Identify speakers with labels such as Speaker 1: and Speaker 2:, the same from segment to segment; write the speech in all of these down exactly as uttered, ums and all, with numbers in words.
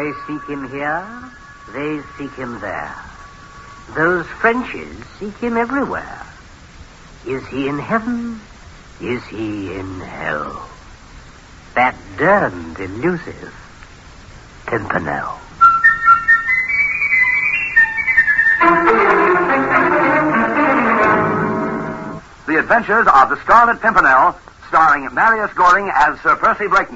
Speaker 1: I seek him here, they seek him there. Those Frenchies seek him everywhere. Is he in heaven? Is he in hell? That damned elusive Pimpernel.
Speaker 2: The Adventures of the Scarlet Pimpernel, starring Marius Goring as Sir Percy Blakeney.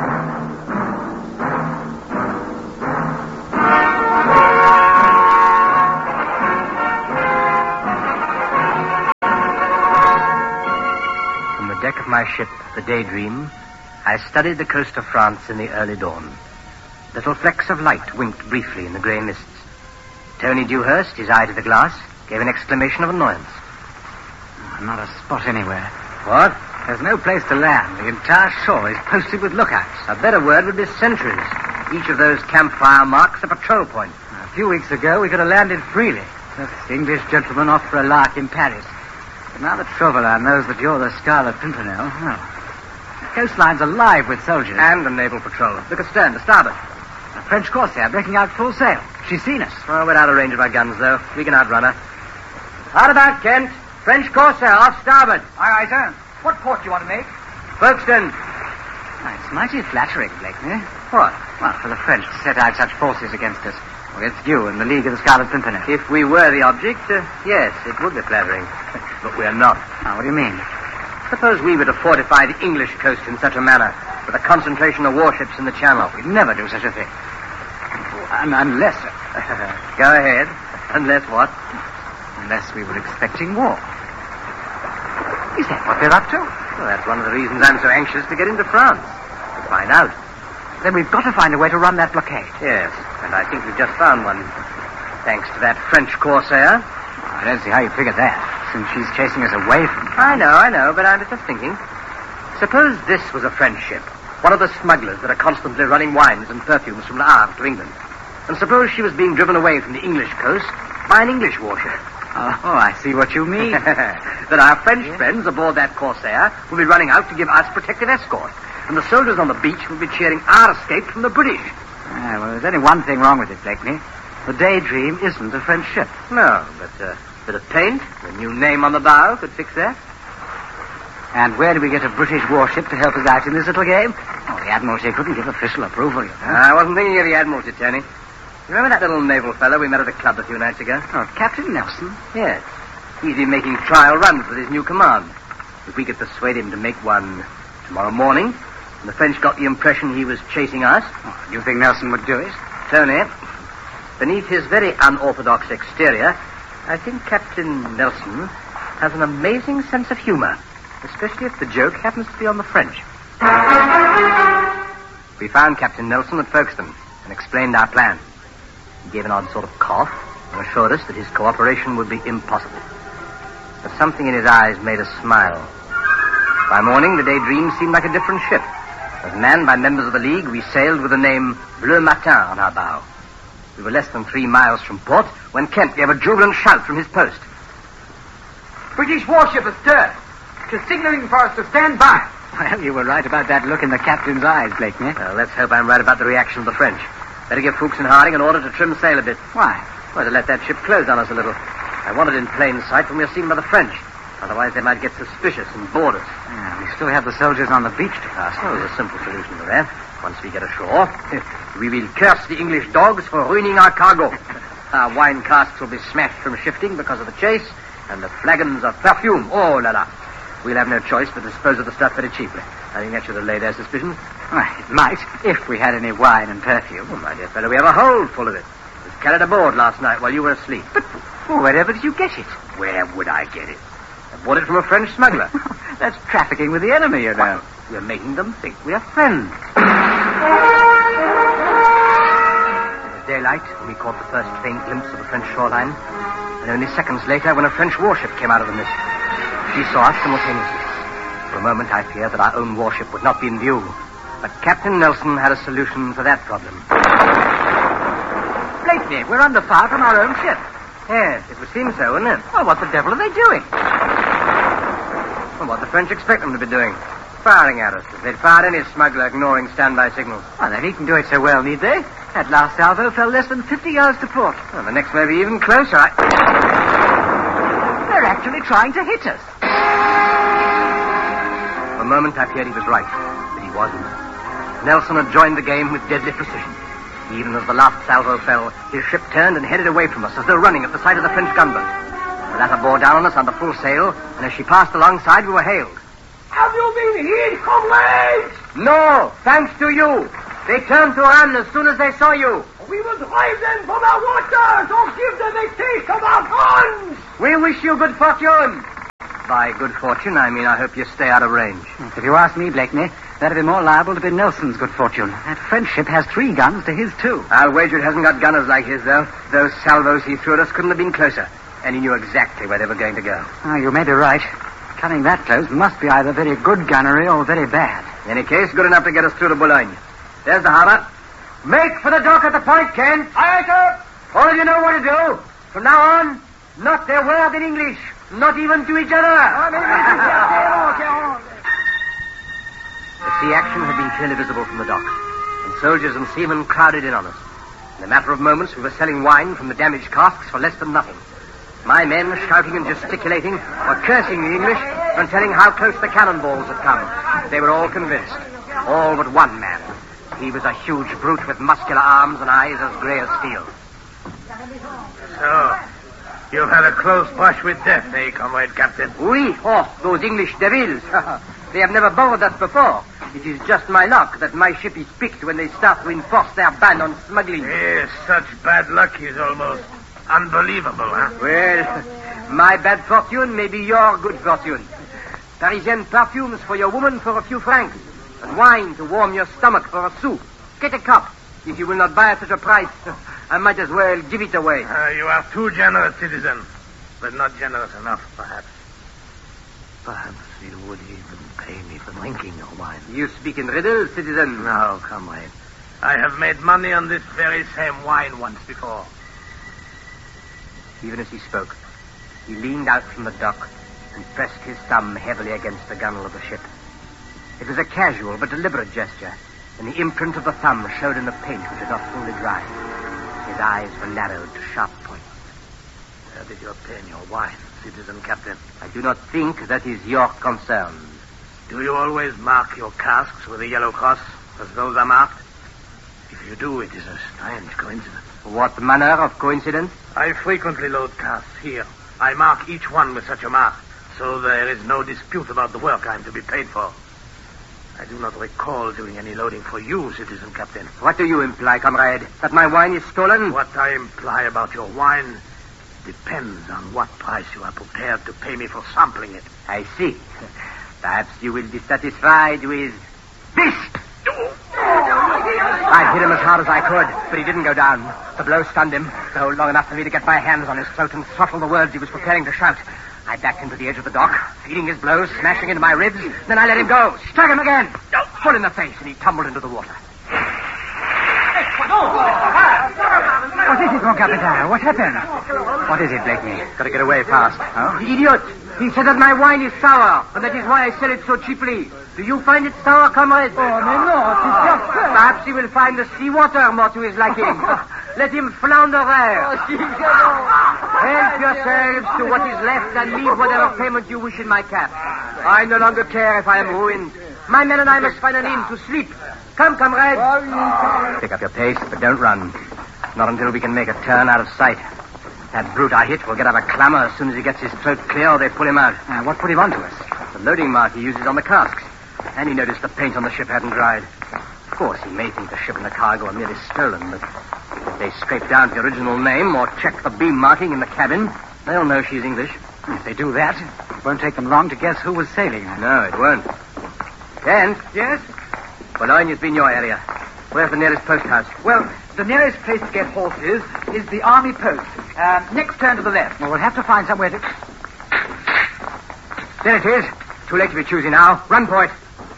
Speaker 1: From the deck of my ship, the Daydream, I studied the coast of France in the early dawn. Little flecks of light winked briefly in the grey mists. Tony Dewhurst, his eye to the glass, gave an exclamation of annoyance.
Speaker 3: Not a spot anywhere.
Speaker 1: What?
Speaker 3: There's no place to land. The entire shore is posted with lookouts.
Speaker 1: A better word would be sentries. Each of those campfire marks a patrol point.
Speaker 3: A few weeks ago, we could have landed freely. Just English gentlemen off for a lark in Paris. But now that Chauvelin knows that you're the Scarlet Pimpernel, well, the coastline's alive with soldiers.
Speaker 1: And a naval patrol. Look astern, to starboard.
Speaker 3: A French corsair breaking out full sail. She's seen us.
Speaker 1: Oh, we're out of range of our guns, though. We can outrun her. Hard about, Kent. French corsair, off starboard.
Speaker 3: Aye, aye, sir. What port do you want to make?
Speaker 1: Folkestone.
Speaker 3: Oh, it's mighty flattering, Blakeney.
Speaker 1: What?
Speaker 3: Well, for the French to set out such forces against us. Against you and the League of the Scarlet Pimpernel.
Speaker 1: If we were the object, uh, yes, it would be flattering. But we're not.
Speaker 3: Oh, what do you mean?
Speaker 1: Suppose we were to fortify the English coast in such a manner, with a concentration of warships in the Channel.
Speaker 3: We'd never do such a thing. Un- unless...
Speaker 1: Go ahead. Unless what?
Speaker 3: Unless we were expecting war. Is that what they're up to?
Speaker 1: Well, that's one of the reasons I'm so anxious to get into France. To find out.
Speaker 3: Then we've got to find a way to run that blockade.
Speaker 1: Yes, and I think we've just found one. Thanks to that French corsair.
Speaker 3: I don't see how you figured that, since she's chasing us away from France.
Speaker 1: I know, I know, but I was just thinking. Suppose this was a French ship. One of the smugglers that are constantly running wines and perfumes from Le Havre to England. And suppose she was being driven away from the English coast by an English warship.
Speaker 3: Oh, oh, I see what you mean.
Speaker 1: That our French yeah. friends aboard that corsair will be running out to give us protective escort. And the soldiers on the beach will be cheering our escape from the British.
Speaker 3: Ah, well, there's only one thing wrong with it, Blakeney. The Daydream isn't a French ship.
Speaker 1: No, but uh, a bit of paint, a new name on the bow could fix that.
Speaker 3: And where do we get a British warship to help us out in this little game? Oh, the Admiralty couldn't give official approval, you know.
Speaker 1: I wasn't thinking of the Admiralty, Tony. You remember that little naval fellow we met at the club a few nights ago?
Speaker 3: Oh, Captain Nelson?
Speaker 1: Yes. He's been making trial runs with his new command. If we could persuade him to make one tomorrow morning, and the French got the impression he was chasing us...
Speaker 3: Oh, do you think Nelson would do it?
Speaker 1: Tony, beneath his very unorthodox exterior, I think Captain Nelson has an amazing sense of humor, especially if the joke happens to be on the French. We found Captain Nelson at Folkestone and explained our plan. He gave an odd sort of cough and assured us that his cooperation would be impossible. But something in his eyes made us smile. By morning, the Daydream seemed like a different ship. As manned by members of the League, we sailed with the name Bleu Matin on our bow. We were less than three miles from port when Kent gave a jubilant shout from his post.
Speaker 4: British warship astern. She's signaling for us to stand by.
Speaker 3: Well, you were right about that look in the captain's eyes, Blakeney.
Speaker 1: Well, let's hope I'm right about the reaction of the French. Better give Fuchs and Harding an order to trim sail a bit.
Speaker 3: Why?
Speaker 1: Well, to let that ship close on us a little. I want it in plain sight when we're seen by the French. Otherwise, they might get suspicious and board us.
Speaker 3: Yeah, we still have the soldiers on the beach to pass.
Speaker 1: Oh, there's a simple solution to that. Once we get ashore, we will curse the English dogs for ruining our cargo. Our wine casks will be smashed from shifting because of the chase, and the flagons of perfume, oh la la. We'll have no choice but to dispose of the stuff very cheaply. I think that should allay their suspicions.
Speaker 3: Well, it might, if we had any wine and perfume.
Speaker 1: Oh, my dear fellow, we have a hold full of it. It was carried aboard last night while you were asleep.
Speaker 3: But well, wherever did you get it?
Speaker 1: Where would I get it? I bought it from a French smuggler.
Speaker 3: That's trafficking with the enemy, you know.
Speaker 1: Well, we're making them think we are friends. It was daylight when we caught the first faint glimpse of the French shoreline, and only seconds later when a French warship came out of the mist. She saw us simultaneously. For a moment, I feared that our own warship would not be in view. But Captain Nelson had a solution for that problem.
Speaker 3: Blakeney, we're under fire from our own ship.
Speaker 1: Yes, it would seem so, wouldn't it?
Speaker 3: Well, what the devil are they doing?
Speaker 1: Well, what the French expect them to be doing. Firing at us, if they'd fired any smuggler ignoring standby signals.
Speaker 3: Well, they needn't do it so well, need they? That last salvo fell less than fifty yards to port.
Speaker 1: Well, the next may be even closer. I...
Speaker 3: They're actually trying to hit us.
Speaker 1: For a moment, I feared he was right, but he wasn't. Nelson had joined the game with deadly precision. Even as the last salvo fell, his ship turned and headed away from us, as though running at the sight of the French gunboat. The latter bore down on us under full sail, and as she passed alongside, we were hailed.
Speaker 4: Have you been hit, comrades?
Speaker 1: No, thanks to you. They turned to run as soon as they saw you.
Speaker 4: We will drive them from our waters or give them a taste of our guns.
Speaker 1: We wish you good fortune. By good fortune, I mean I hope you stay out of range.
Speaker 3: If you ask me, Blakeney, that'd be more liable to be Nelson's good fortune. That French ship has three guns to his two.
Speaker 1: I'll wager it hasn't got gunners like his, though. Those salvos he threw at us couldn't have been closer. And he knew exactly where they were going to go.
Speaker 3: Oh, you may be right. Coming that close must be either very good gunnery or very bad.
Speaker 1: In any case, good enough to get us through to Boulogne. There's the harbor. Make for the dock at the point, Kent.
Speaker 4: Aye, sir.
Speaker 1: All you know what to do. From now on, not a word in English. Not even to each other. The sea action had been clearly visible from the dock, and soldiers and seamen crowded in on us. In a matter of moments, we were selling wine from the damaged casks for less than nothing. My men, shouting and gesticulating, were cursing the English and telling how close the cannonballs had come. They were all convinced. All but one man. He was a huge brute with muscular arms and eyes as grey as steel.
Speaker 5: So, you've had a close brush with death, eh, comrade captain?
Speaker 1: Oui, oh, those English devils. They have never bothered us before. It is just my luck that my ship is picked when they start to enforce their ban on smuggling.
Speaker 5: Yes, such bad luck is almost unbelievable, huh?
Speaker 1: Well, my bad fortune may be your good fortune. Parisian perfumes for your woman for a few francs, and wine to warm your stomach for a sou. Get a cup. If you will not buy at such a price, I might as well give it away.
Speaker 5: Uh, you are too generous, citizen, but not generous enough, perhaps.
Speaker 2: Perhaps you would even pay me for drinking your wine.
Speaker 1: You speak in riddles, citizen.
Speaker 2: No, comrade.
Speaker 5: I have made money on this very same wine once before.
Speaker 1: Even as he spoke, he leaned out from the dock and pressed his thumb heavily against the gunwale of the ship. It was a casual but deliberate gesture, and the imprint of the thumb showed in the paint which had not fully dried. His eyes were narrowed to sharp points.
Speaker 5: Where did you obtain your wine, citizen captain?
Speaker 1: I do not think that is your concern.
Speaker 5: Do you always mark your casks with a yellow cross, as those are marked? If you do, it is a strange coincidence.
Speaker 1: What manner of coincidence?
Speaker 5: I frequently load casks here. I mark each one with such a mark, so there is no dispute about the work I am to be paid for. I do not recall doing any loading for you, citizen captain.
Speaker 1: What do you imply, comrade? That my wine is stolen?
Speaker 5: What I imply about your wine depends on what price you are prepared to pay me for sampling it.
Speaker 1: I see. Perhaps you will be satisfied with this. I hit him as hard as I could, but he didn't go down. The blow stunned him, though long enough for me to get my hands on his throat and throttle the words he was preparing to shout. I backed him to the edge of the dock, feeding his blows, smashing into my ribs. Then I let him go, struck him again, full in the face, and he tumbled into the water.
Speaker 3: What is it, mon capitaine? What happened? What is it, Blakeney?
Speaker 1: Got to get away fast.
Speaker 3: Oh?
Speaker 1: Idiot! He said that my wine is sour, and that is why I sell it so cheaply. Do you find it sour, comrade?
Speaker 3: Oh, mais non, c'est parfait.
Speaker 1: Perhaps he will find the seawater more to his liking. Let him flounder there. Help yourselves to what is left and leave whatever payment you wish in my cap. I no longer care if I am ruined. My men and I must find an inn to sleep. Come, comrade. Pick up your pace, but don't run. Not until we can make a turn out of sight. That brute I hit will get up a clamor as soon as he gets his throat clear or they pull him out.
Speaker 3: Uh, what put him onto us?
Speaker 1: The loading mark he uses on the casks. And he noticed the paint on the ship hadn't dried. Of course, he may think the ship and the cargo are merely stolen, but if they scrape down the original name or check the beam marking in the cabin, they'll know she's English.
Speaker 3: If they do that, it won't take them long to guess who was sailing.
Speaker 1: No, it won't. Kent?
Speaker 4: Yes?
Speaker 1: Boulogne has been your area. Where's the nearest post house?
Speaker 4: Well, the nearest place to get horses is the army post. Uh, next turn to the left.
Speaker 3: Well, we'll have to find somewhere to...
Speaker 1: There it is. Too late to be choosy now. Run for it.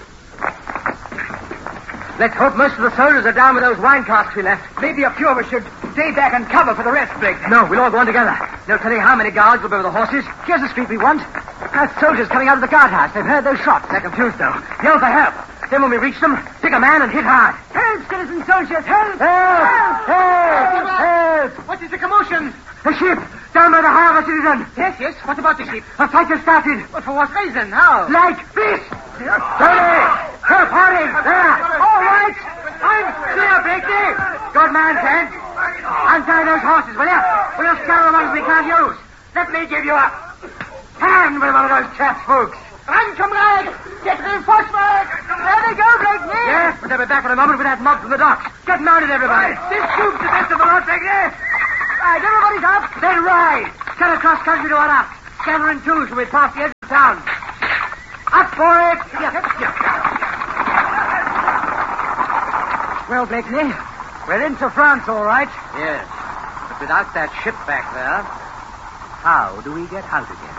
Speaker 1: Let's hope most of the soldiers are down with those wine casks we left.
Speaker 4: Maybe a few of us should stay back and cover for the rest, Blake.
Speaker 1: No, we'll all go on together. No telling how many guards will be with the horses.
Speaker 3: Here's the street we want. There's soldiers coming out of the guardhouse. They've heard those shots.
Speaker 1: They're confused, though. Yell for help.
Speaker 4: Then when we reach them, pick a man and hit hard.
Speaker 3: Help, citizen soldiers, help!
Speaker 4: Help! Help! Help!
Speaker 3: What is the commotion?
Speaker 4: A ship! Down by the harbor, citizen!
Speaker 3: Yes, yes. What about the ship?
Speaker 4: A fight has started!
Speaker 3: But for what reason? How?
Speaker 4: Like this! Hurry! Help, hurry! There! All right! I'm clear, Blakely! Good man, Ted. Untie those horses, will you? We'll scare the ones we can't use. Let me give you a hand with one of those chaps, folks.
Speaker 3: Run, comrade! Get reinforcements! There they go, Blakely!
Speaker 4: Yes, but they'll be back in a moment with that mob from the docks. Get mounted, everybody. This tube's the best of the lot, Blakely.
Speaker 3: Right, everybody's up.
Speaker 4: Then ride. Cut across country to our aft. Scanner in twos when we pass the edge of town. Up for it! Yes, yes.
Speaker 3: Well, Blakely, we're into France, all right.
Speaker 1: Yes. But without that ship back there, how do we get out again?